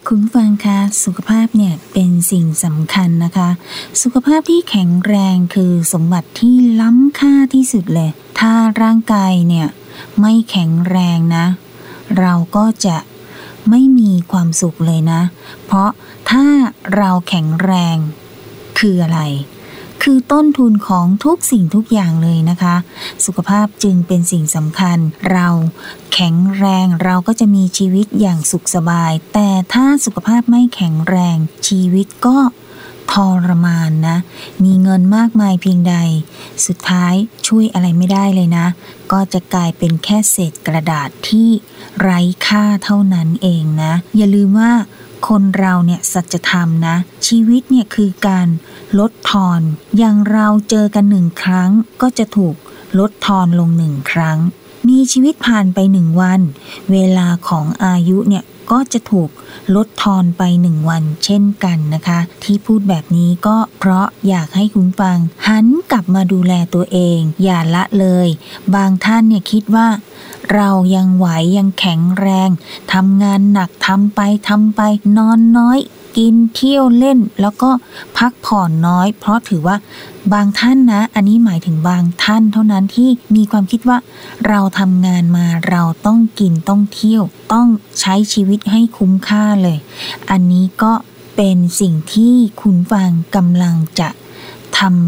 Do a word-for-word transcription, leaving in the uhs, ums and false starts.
คุณฟังคะสุขภาพเนี่ยเป็นสิ่งสำคัญนะคะสุขภาพที่แข็งแรงคือสมบัติที่ล้ำค่าที่สุดเลยถ้าร่างกายเนี่ยไม่แข็งแรงนะเราก็จะไม่มีความสุขเลยนะเพราะถ้าเราแข็งแรงคืออะไรคือต้นทุนของทุกสิ่งทุกอย่างเลยนะคะสุขภาพจึงเป็นสิ่งสำคัญเราแข็งแรงเราก็จะมีชีวิตอย่างสุขสบายแต่ถ้าสุขภาพไม่แข็งแรงชีวิตก็ทรมานนะมีเงินมากมายเพียงใดสุดท้ายช่วยอะไรไม่ได้เลยนะก็จะกลายเป็นแค่เศษกระดาษที่ไร้ค่าเท่านั้นเองนะอย่าลืมว่าคนเราเนี่ยสัจธรรมนะชีวิตเนี่ยคือการลดทอนอย่างเราเจอกันหนึ่งครั้งก็จะถูกลดทอนลงหนึ่งครั้งมีชีวิตผ่านไปหนึ่งวันเวลาของอายุเนี่ยก็จะถูกลดทอนไปหนึ่งวันเช่นกันนะคะที่พูดแบบนี้ก็เพราะอยากให้คุณฟังหันกลับมาดูแลตัวเองอย่าละเลยบางท่านเนี่ยคิดว่าเรายังไหวยังแข็งแรงทำงานหนักทำไปทำไปนอนน้อยกินเที่ยวเล่นแล้วก็พักผ่อนน้อยเพราะถือว่าบางท่านนะอันนี้หมายถึงบางท่านเท่านั้นที่มีความคิดว่าเราทำงานมาเราต้องกินต้องเที่ยวต้องใช้ชีวิตให้คุ้มค่าเลยอันนี้ก็เป็นสิ่งที่คุณฟังกำลังจะทำ